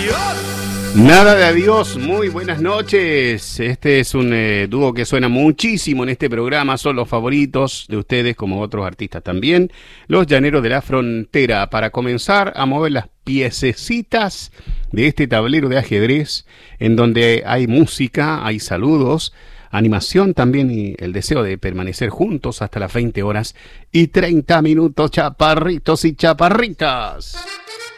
Nada de adiós, muy buenas noches. Este es un dúo que suena muchísimo en este programa, son los favoritos de ustedes como otros artistas también, Los Llaneros de la Frontera, para comenzar a mover las piececitas de este tablero de ajedrez en donde hay música, hay saludos, animación también y el deseo de permanecer juntos hasta las 20 horas y 30 minutos, chaparritos y chaparritas.